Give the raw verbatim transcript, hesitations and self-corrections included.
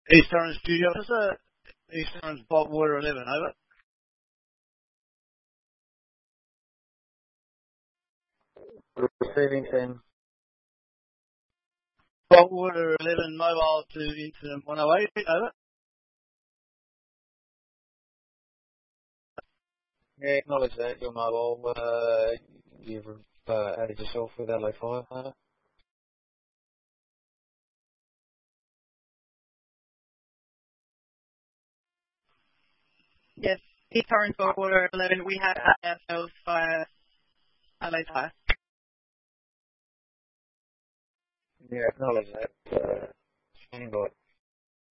East Orange Studio Officer, East Orange Bolt Water eleven, over. Receiving ten. Bolt Water eleven, mobile to incident one oh eight, over. Yeah, acknowledge that, your mobile. Uh, you've uh, added yourself with L A five, over. Yes, East Orange Bolt Water eleven, we have ourselves via L A five. Yeah, acknowledge that. Uh, standby.